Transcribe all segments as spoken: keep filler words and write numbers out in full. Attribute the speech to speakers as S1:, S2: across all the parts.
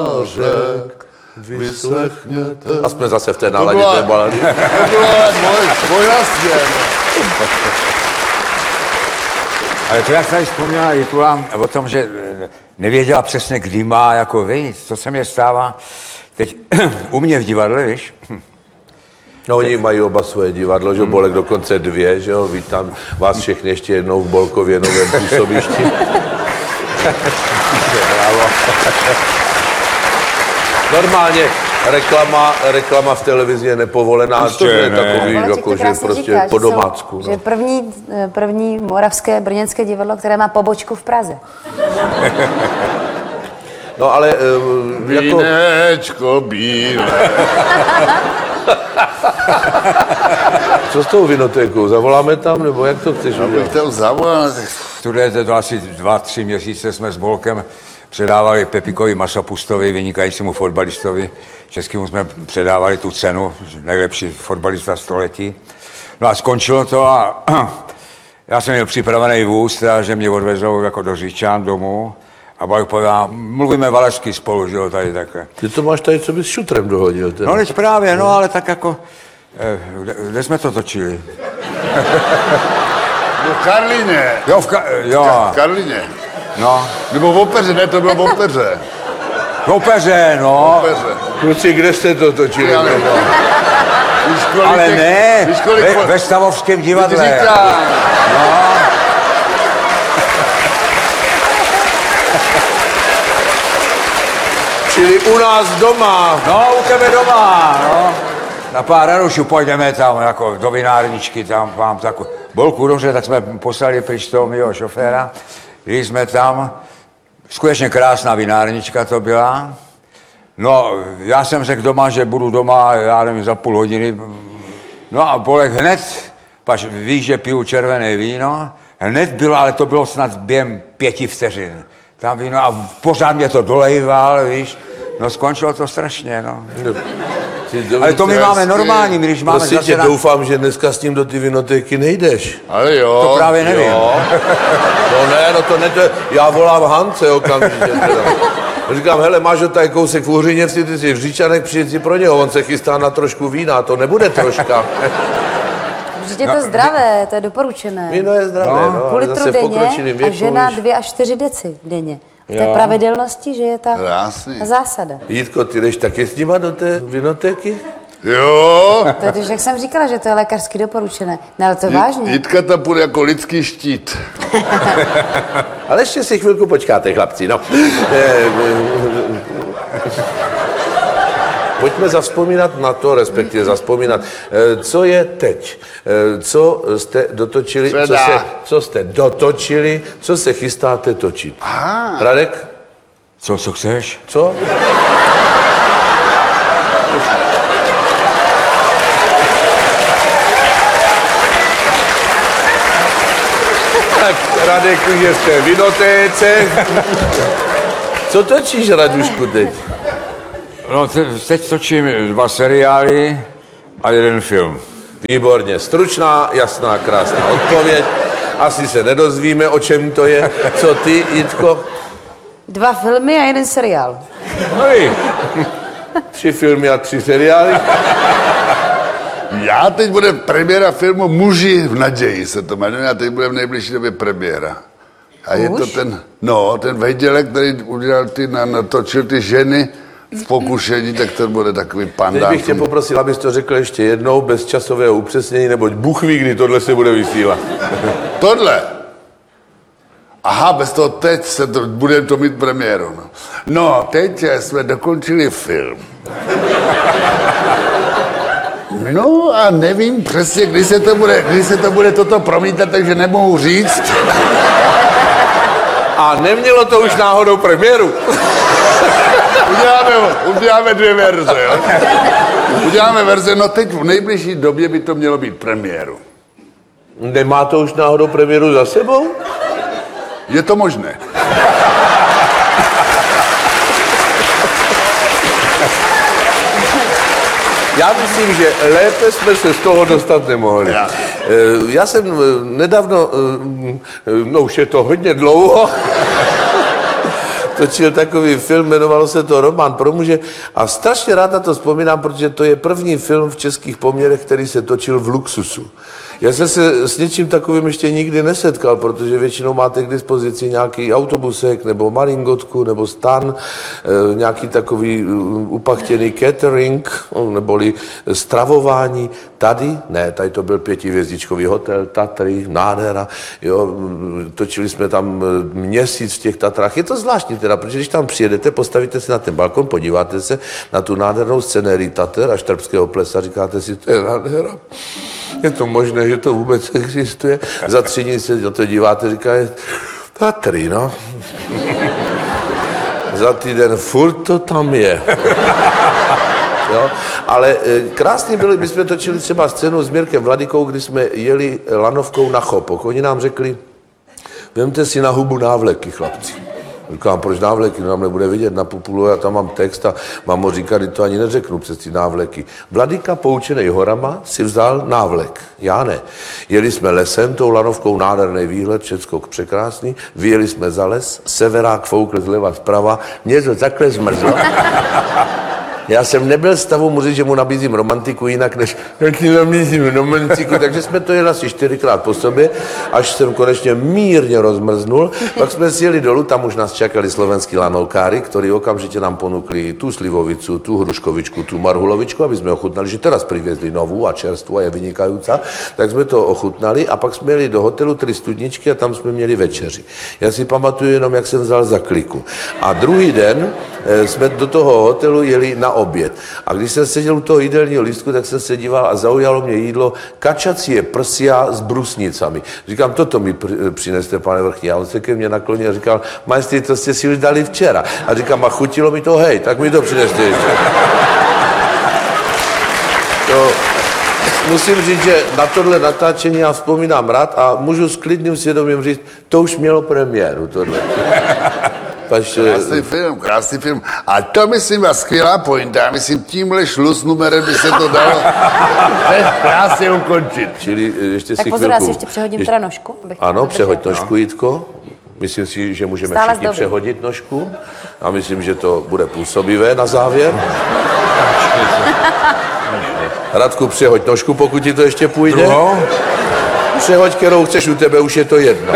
S1: řek, vyslechněte.
S2: A jsme zase v té náladě té balady.
S1: To bylo jasně.
S3: Ale to já tady vzpomněla Jitula o tom, že nevěděla přesně, kdy má jako vyjít. Co se mě stává teď u mě v divadle, víš?
S2: No, oni mají oba svoje divadlo, že Bolek dokonce dvě, že jo, vítám vás všechny ještě jednou v Bolkově novém působišti. Bravo. Normálně reklama, reklama v televizi je nepovolená, to je takový, jako, že prostě říká, po domácku.
S4: Že, no. že první, první moravské brněnské divadlo, které má pobočku v Praze.
S2: No ale uh, jako...
S1: Vínečko bílé.
S2: Co s tou vinotékou? Zavoláme tam, nebo jak to chceš udělat?
S1: Já bych chtěl zavolat.
S3: Studujete to asi dva, tři měsíce jsme s Bolkem předávali Pepikovi Masopustovi, vynikajícímu fotbalistovi. Českému jsme předávali tu cenu, nejlepší fotbalista století. No a skončilo to a já jsem měl připravený vůz, teda, že mě odvezou jako do Říčan domů. A Bolek povedal, mluvíme valašsky spolu, že jo, tady takhle.
S2: Ty to máš tady, co bys s šutrem dohodil. Teda.
S3: No teď právě, no ale tak jako, eh, kde, kde jsme to točili?
S1: No v Karlíně.
S3: Jo, v, Ka- jo.
S1: V Karlíně.
S3: No.
S1: Nebo v opeře, ne, to bylo v opeře.
S3: V opeře, no.
S1: V opeře.
S2: Kluci, kde jste to točili?
S1: Já nevím.
S3: Ale
S1: těch,
S3: ne,
S1: víš, kolik
S3: ve,
S1: po...
S3: ve Stavovském divadle.
S1: Ty říká.
S3: No.
S2: Čili u nás doma.
S3: No, u tebe doma, no. Na pár ranušů půjdeme tam, jako do vinárničky, tam mám takovou Bolku, dobře, tak jsme poslali pryč toho mýho šoféra. Jeli jsme tam, skutečně krásná vinárnička to byla. No, já jsem řekl doma, že budu doma, já nevím, za půl hodiny. No a Bolek hned, pač víš, že piju červené víno, hned bylo, ale to bylo snad během pěti vteřin. Tam víno a pořád mě to dolejval, víš. No skončilo to strašně, no. Ale to my máme normální, my když máme
S2: Prosím
S3: zase
S2: tě,
S3: na...
S2: doufám, že dneska s tím do ty vinotéky nejdeš.
S1: Ale jo.
S3: To právě nevím.
S2: Jo. No ne, no to ne, to je, já volám Hance okamžitě teda. Říkám, hele, máš tady kousek v Uhříněvsi, ty jsi v Říčanech, přijď si pro něho, on se chystá na trošku vína, to nebude troška.
S4: Určitě to zdravé, to je doporučené.
S2: Víno je zdravé, no, no
S4: Půl
S2: ale
S4: litru
S2: zase v
S4: denně
S2: pokročilým věku,
S4: a žena
S2: víš.
S4: dvě až čtyři deci denně. V té
S2: Jo.
S4: pravidelnosti, že je ta
S1: Krásný.
S4: zásada.
S2: Jítko, ty jdeš taky s nima do té vinotéky?
S1: Jo.
S4: To je, jak jsem říkala, že to je lékařsky doporučené. No ale to je vážně.
S1: Jitka tam půjde jako lidský štít.
S2: Ale ještě si chvilku počkáte, chlapci, no. Pojďme zavzpomínat na to, respektive zavzpomínat, co je teď, co jste dotočili, co, se, co jste dotočili, co se chystáte točit.
S1: Aha.
S2: Radek?
S3: Co, co chceš?
S2: Co? Tak Radek už je v té vinotéce. Co točíš, Radušku, teď?
S3: No, te, teď točím dva seriály a jeden film.
S2: Výborně, stručná, jasná, krásná odpověď. Asi se nedozvíme, o čem to je. Co ty, Jitko?
S4: Dva filmy a jeden seriál.
S3: No i.
S2: Tři filmy a tři seriály.
S1: Já teď bude premiéra filmu Muži v naději, se to jmenuje, a teď bude v nejbližší době premiéra. A je to ten, no, ten Vejdělek, který udělal ty, natočil ty ženy v pokušení, tak to bude takový pandán.
S2: Teď bych tě poprosil, abys to řekl ještě jednou, bez časového upřesnění, neboť Bůh ví, kdy tohle se bude vysílat.
S1: Tohle? Aha, bez toho teď se to, budeme to mít premiéru. No. no, teď jsme dokončili film. No a nevím přesně, kdy se to bude, kdy se to bude toto promítat, takže nemohu říct.
S2: A nemělo to už náhodou premiéru?
S1: Uděláme, uděláme dvě verze, jo? Uděláme verze, no teď v nejbližší době by to mělo být premiéru.
S2: Nemá to už náhodou premiéru za sebou?
S1: Je to možné.
S2: Já myslím, že lépe jsme se z toho dostat nemohli.
S1: Já.
S2: Já jsem nedávno, no už je to hodně dlouho, točil takový film, jmenovalo se to Román pro muže a strašně rád na to vzpomínám, protože to je první film v českých poměrech, který se točil v luxusu. Já jsem se s něčím takovým ještě nikdy nesetkal, protože většinou máte k dispozici nějaký autobusek, nebo maringotku, nebo stan, e, nějaký takový upachtěný catering, neboli stravování. Tady ne, tady to byl pětivězdičkový hotel, Tatry, nádhera, jo, točili jsme tam měsíc v těch Tatrách. Je to zvláštní teda, protože když tam přijedete, postavíte se na ten balkon, podíváte se na tu nádhernou scenérii Tater a Štrbského plesa, říkáte si, to je nádhera. Je to možné, že to vůbec existuje? Za tři dny se na to díváte, říkáte, Tatry, no. Za týden furt to tam je. Jo? Ale e, krásný byli, my jsme točili třeba scénu s Mirkem Vladykou, kdy jsme jeli lanovkou na Chopok. Oni nám řekli, vemte si na hubu návleky, chlapci. Říkám, proč návleky? No, nám nebude vidět na populu, já tam mám text a mám ho říkat, to ani neřeknu přes ty návleky. Vladyka, poučenej horama, si vzal návlek. Já ne. Jeli jsme lesem, tou lanovkou, nádherný výhled, všecko překrásný. Vyjeli jsme za les, severák foukl zleva zprava, mě to takhle zmrzlo. Já jsem nebyl stavu mu říct, že mu nabízím romantiku jinak, než jak ti nabízím romantiku, takže jsme to jeli asi čtyřikrát po sobě, až jsem konečně mírně rozmrznul. Pak jsme si jeli dolů, tam už nás čakali slovenský lanovkári, ktorí okamžite nám ponúkli tú slivovicu, tú hruškovičku, tú marhulovičku, aby sme ochutnali, že teraz priviezli novú a čerstvú a je vynikajúca. Tak sme to ochutnali a pak jsme jeli do hotelu Tri studničky a tam jsme měli večeři. Já si pamatuju jenom, jak jsem vzal za kliku. A druhý den e, jsme do toho hotelu jeli na oběd. A když jsem seděl u toho jídelního lístku, tak jsem se díval a zaujalo mě jídlo kačacie prsia s brusnicami. Říkám, toto mi pr- přineste, pane Vrchní. A on se ke mně naklonil a říkal, majstri, to jste si už dali včera. A říkám, a chutilo mi to, hej, tak mi to přineste ještě. To, musím říct, že na tohle natáčení já vzpomínám rád a můžu s klidným svědomím říct, to už mělo premiéru, tohle.
S1: Krásný film, krásný film. A to myslím je skvělá pointa. Já myslím, tímhle šluz numerem by se to dalo krásně ukončit.
S2: Čili ještě
S4: Tak
S2: si
S4: pozor, já
S2: chvilku...
S4: si ještě přehodím ještě... teda nožku.
S2: Ano, přehoď nožku, Jitko. Myslím si, že můžeme
S4: Stále
S2: všichni
S4: zdobí.
S2: přehodit nožku. A myslím, že to bude působivé na závěr. Radku, přehoď nožku, pokud ti to ještě půjde.
S3: Druhou?
S2: Přehoď, kterou chceš, u tebe už je to jedno.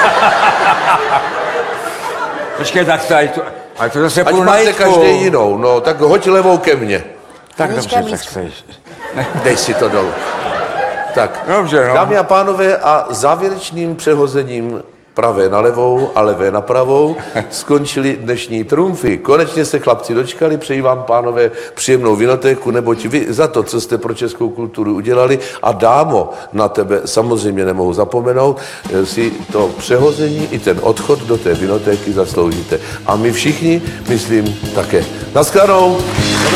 S3: Počkej, tak tady to, ale to zase
S2: Ať
S3: půjdu na
S2: máte
S3: Jitku.
S2: každý jinou, no, tak hoď levou ke mně.
S3: Tak
S4: Anička,
S3: dobře, tak
S4: místku.
S3: chceš.
S2: Dej si to dolů. Tak,
S3: Dobře, no.
S2: dámy a pánové, a závěrečným přehozením pravé na levou a levé na pravou skončily dnešní trumfy. Konečně se chlapci dočkali, přeji vám, pánové, příjemnou vinotéku, neboť vy za to, co jste pro českou kulturu udělali, a dámo, na tebe samozřejmě nemohu zapomenout, si to přehození i ten odchod do té vinotéky zasloužíte. A my všichni, myslím, také. Naschledanou.